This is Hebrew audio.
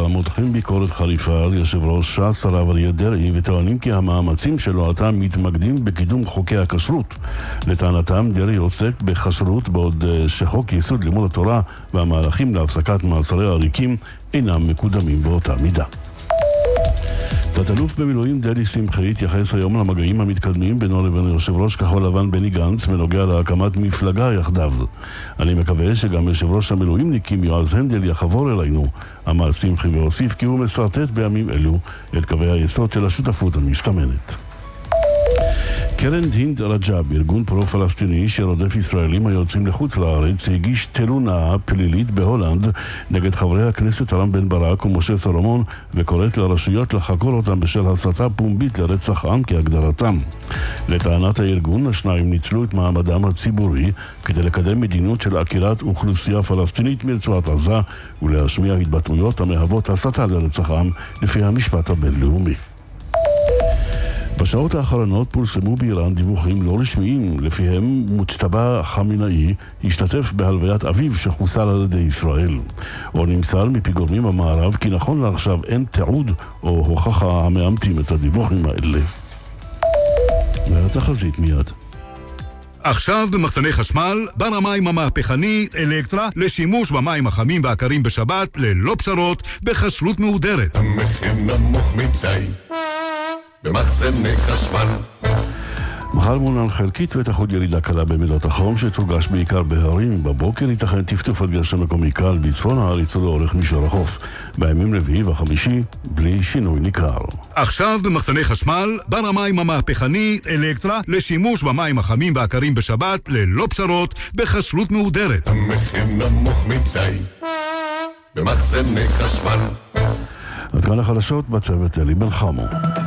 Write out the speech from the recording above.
מותחים ביקורת חריפה על יושב ראש ש"ס הרב אריה דרעי וטוענים כי המאמצים שלו עתה מתמקדים בקידום חוקי הכשרות. לטענתם דרעי עוסק בכשרות בעוד שחוק יסוד לימוד התורה והמהלכים להפסקת מאסרי עריקים אינם מקודמים באותה מידה. תת-אלוף במילואים דדי שמחי התייחס היום למגעים המתקדמים בינו לבין יושב ראש כחול לבן בני גנץ בנוגע להקמת מפלגה יחדיו. אני מקווה שגם יושב ראש המילואימניקים יועז הנדל יחבור אלינו. אמר שמחי והוסיף כי הוא מסרטט בימים אלו את קווי היסוד של השותפות המסתמנת. קרן הינד רג'אב, ארגון פרו-פלסטיני שרודף ישראלים היוצאים לחוץ לארץ, הגיש תלונה פלילית בהולנד נגד חברי הכנסת רם בן ברק ומשה סולומון וקוראת לרשויות לחקור אותם בשל הסתה פומבית לרצח עם כהגדרתם. לטענת הארגון, השניים ניצלו את מעמדם הציבורי כדי לקדם מדיניות של עקירת אוכלוסייה פלסטינית מרצועת עזה ולהשמיע התבטאויות המהוות הסתה לרצח עם לפי המשפט הבינלאומי. בשעות האחרונות פורסמו באיראן דיווחים לא רשמיים, לפיהם מוצ'טבה חמינאי השתתף בהלוויית אביו שחוסל על ידי ישראל. או נמסר מפי גורמים במערב כי נכון לעכשיו אין תיעוד או הוכחה המאמתים את הדיווחים האלה. והתחזית מיד. עכשיו במחסני חשמל, בר המים המהפכני אלקטרה לשימוש במים החמים והקרים בשבת ללא פשרות בכשרות מהודרת. המחיר נמוך מדי במחסני חשמל. מחר מונן חלקית ותחוד ירידה קלה במידות החום שתורגש בעיקר בהרים. בבוקר ייתכן טפטופת גשם מקומי קל בצפון הארץ ולאורך מישור החוף. בימים רביעי וחמישי בלי שינוי ניכר. עכשיו במחסני חשמל, בר המים המהפכני אלקטרה לשימוש במים החמים והקרים בשבת ללא פשרות בכשרות מהודרת. המחיר נמוך מדי במחסני חשמל. עד כאן החדשות בצוות אלי בן חמו.